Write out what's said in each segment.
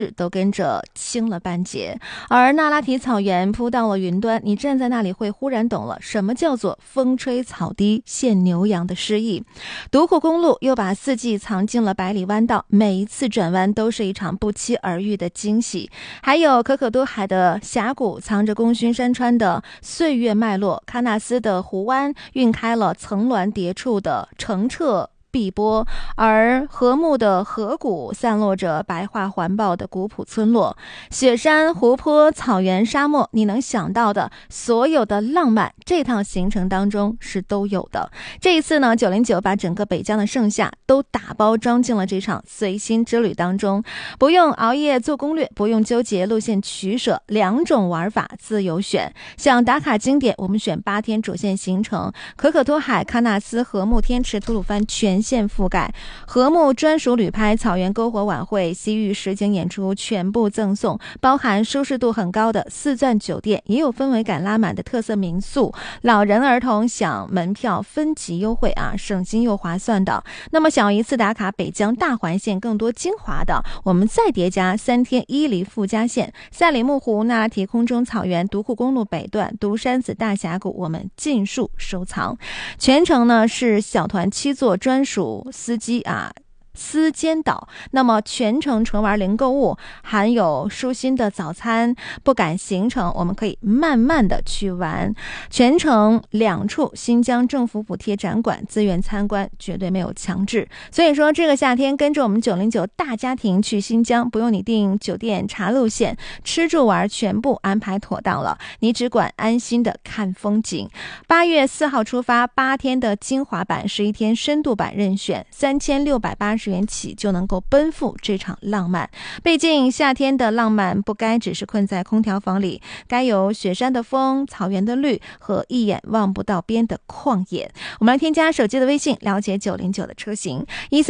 都跟着轻了半截。而那拉提草原铺到了云端，你站在那里会忽然懂了什么叫做风吹草低见牛羊的诗意。独库公路又把四季藏进了百里弯道，每一次转弯都是一场不期而遇的惊喜。还有可可多海的峡谷藏着功勋山川的岁月脉络，喀纳斯的湖湾晕开了层峦叠处的澄澈碧波，而禾木的河谷散落着白桦环抱的古朴村落。雪山、湖泊、草原、沙漠，你能想到的所有的浪漫，这趟行程当中是都有的。这一次呢，909把整个北疆的盛夏都打包装进了这场随心之旅当中，不用熬夜做攻略，不用纠结路线取舍，2种玩法自由选。像打卡经典，我们选8天主线行程，可可托海、喀纳斯、禾木、天池、吐鲁番全线覆盖，禾木专属旅拍、草原篝火晚会、西域实景演出全部赠送，包含舒适度很高的4钻酒店，也有氛围感拉满的特色民宿，老人儿童享门票分级优惠啊，省心又划算的。那么想要一次打卡北疆大环线更多精华的，我们再叠加3天伊犁附加线、赛里木湖、那拉提空中草原、独库公路北段、独山子大峡谷，我们尽数收藏。全程呢是小团7座专属司机司监导，那么全程纯玩零购物，含有舒心的早餐，不赶行程，我们可以慢慢的去玩。全程2处新疆政府补贴展馆，自愿参观，绝对没有强制。所以说这个夏天跟着我们909大家庭去新疆，不用你订酒店查路线，吃住玩全部安排妥当了，你只管安心的看风景。8月4号出发，8天的精华版11天深度版任选，3680元起就能够奔赴这场浪漫。毕竟夏天的浪漫不该只是困在空调房里，该有雪山的风、草原的绿和一眼望不到边的旷野。我们来添加手机的微信，了解909的车型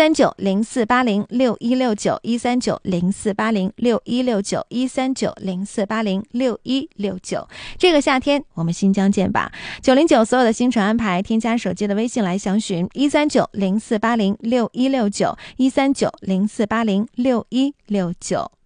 13904806169，13904806169，13904806169。这个夏天我们新疆见吧。909所有的行程安排，添加手机的微信来详询13904806169，13904806169。